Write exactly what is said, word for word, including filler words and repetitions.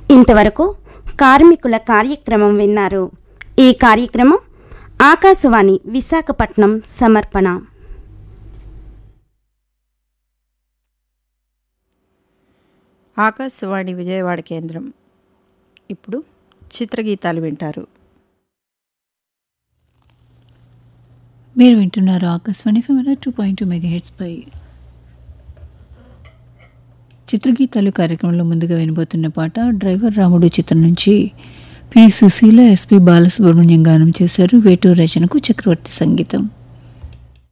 ఇంతవరకు కార్మికుల కార్యక్రమం విన్నారు. ఈ కార్యక్రమం ఆకాశవాణి విశాఖపట్నం సమర్పణ. ఆకాశవాణి విజయవాడ కేంద్రం. ఇప్పుడు చిత్రగీతాలు వింటారు. మీరు వింటున్నారు Akashvani FM two point two mega heads పై చిత్రగీతాలు కార్యక్రమంలో ముందుగా వినబోతున్న పాట డ్రైవర్ రాముడు చిత్రం నుంచి పి సుశీల, ఎస్పి బాలసుబ్రహ్మణ్యం గానం చేశారు. వేటూరు రచనకు చక్రవర్తి సంగీతం.